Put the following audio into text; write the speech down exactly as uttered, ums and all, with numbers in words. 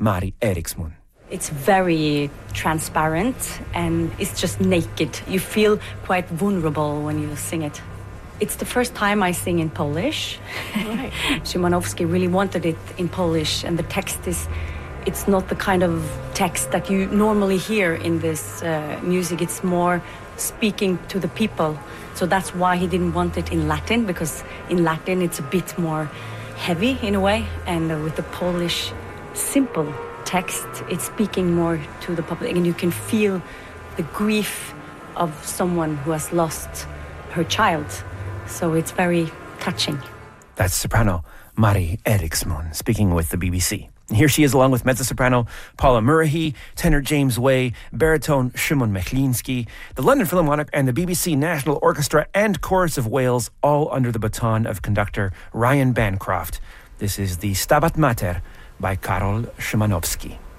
Mari Eriksson. It's very transparent and it's just naked. You feel quite vulnerable when you sing it. It's the first time I sing in Polish. Right. Szymanowski really wanted it in Polish, and the text is, it's not the kind of text that you normally hear in this uh, music. It's more speaking to the people. So that's why he didn't want it in Latin, because in Latin it's a bit more heavy in a way, and uh, with the Polish simple text, it's speaking more to the public, and you can feel the grief of someone who has lost her child. So it's very touching. That's soprano Mari Eriksson speaking with the B B C. And here she is along with mezzo-soprano Paula Murray, tenor James Way, baritone Szymon Mechliński, the London Philharmonic and the B B C National Orchestra and Chorus of Wales, all under the baton of conductor Ryan Bancroft. This is the Stabat Mater by Karol Szymanowski.